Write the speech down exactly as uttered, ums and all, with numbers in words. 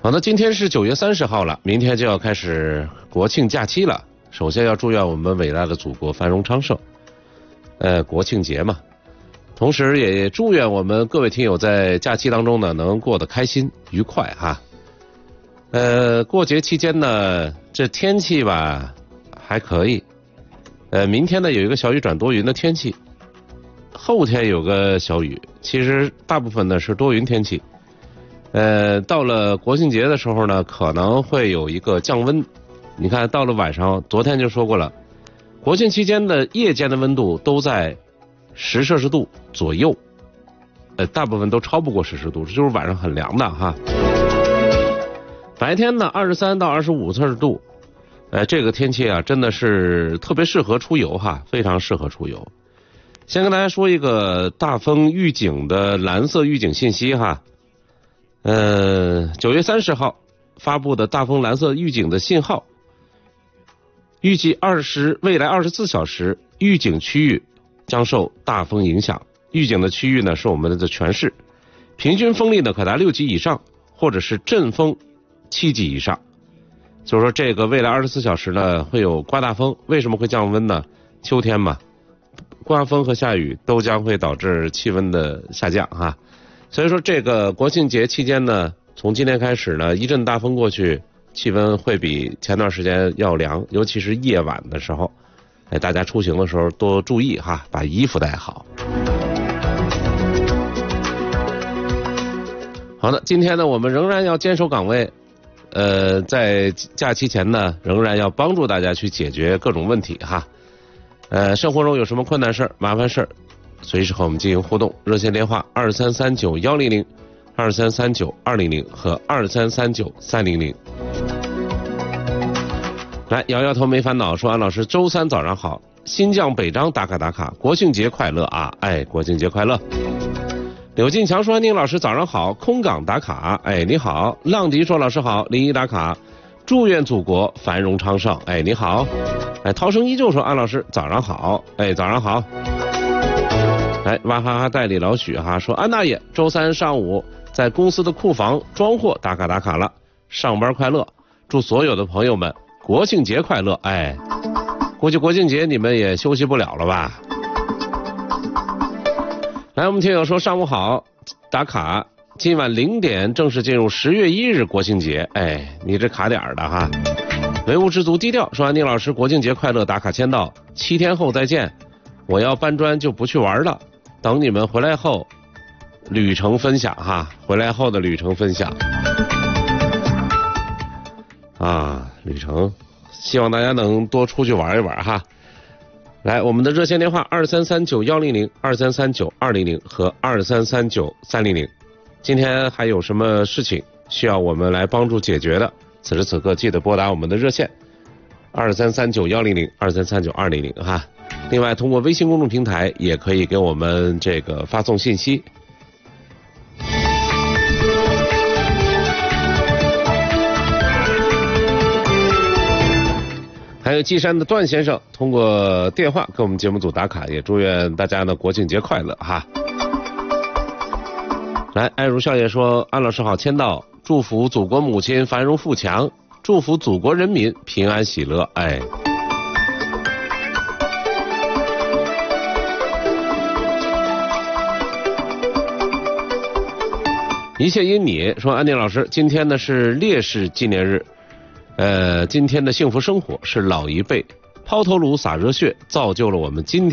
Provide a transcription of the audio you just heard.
好的，今天是九月三十号了，明天就要开始国庆假期了。首先要祝愿我们伟大的祖国繁荣昌盛，呃，国庆节嘛。同时也祝愿我们各位听友在假期当中呢，能过得开心愉快哈。呃，过节期间呢，这天气吧还可以。呃，明天呢有一个小雨转多云的天气，后天有个小雨，其实大部分呢是多云天气。呃，到了国庆节的时候呢，可能会有一个降温。你看，到了晚上，昨天就说过了，国庆期间的夜间的温度都在十摄氏度左右，呃，大部分都超不过十摄氏度，这就是晚上很凉的哈。白天呢，二十三到二十五摄氏度，呃，这个天气啊，真的是特别适合出游哈，非常适合出游。先跟大家说一个大风预警的蓝色预警信息哈。呃，九月三十号发布的大风蓝色预警的信号，预计二十未来二十四小时预警区域将受大风影响。预警的区域呢是我们的全市，平均风力呢可达六级以上，或者是阵风七级以上。就是说这个未来二十四小时呢会有刮大风，为什么会降温呢？秋天嘛，刮风和下雨都将会导致气温的下降哈。所以说这个国庆节期间呢，从今天开始呢，一阵大风过去，气温会比前段时间要凉，尤其是夜晚的时候，哎，大家出行的时候多注意哈，把衣服带好。好的，今天呢，我们仍然要坚守岗位，呃，在假期前呢，仍然要帮助大家去解决各种问题哈。呃，生活中有什么困难事儿、麻烦事儿，随时和我们进行互动，热线电话二三三九幺零零、二三三九二零零和二三三九三零零。来，摇摇头没烦恼说，安老师周三早上好，新疆北章打卡打卡，国庆节快乐啊！哎，国庆节快乐。柳进强说，安宁老师早上好，空港打卡，哎，你好。浪迪说，老师好，临沂打卡，祝愿祖国繁荣昌盛，哎，你好。哎，涛声依旧说，安老师早上好，哎，早上好。哎，哇哈哈代理老许哈说，安大爷周三上午在公司的库房装货打卡打卡了，上班快乐，祝所有的朋友们国庆节快乐。哎，估计国庆节你们也休息不了了吧？来，我们听友说，上午好，打卡，今晚零点正式进入十月一日国庆节。哎，你这卡点儿的哈。唯物知足低调说，安宁老师国庆节快乐，打卡签到，七天后再见，我要搬砖就不去玩了，等你们回来后旅程分享哈，回来后的旅程分享啊，旅程希望大家能多出去玩一玩哈。来，我们的热线电话二三三九幺零零、二三三九二零零和二三三九三零零。今天还有什么事情需要我们来帮助解决的？此时此刻记得拨打我们的热线二三三九幺零零、二三三九二零零哈。另外，通过微信公众平台也可以给我们这个发送信息。还有岐山的段先生通过电话给我们节目组打卡，也祝愿大家呢国庆节快乐哈。来，爱如笑也说，安老师好，签到，祝福祖国母亲繁荣富强，祝福祖国人民平安喜乐。哎，一切因你说，安宁老师，今天呢是烈士纪念日。呃，今天的幸福生活是老一辈抛头颅洒热血，造就了我们今天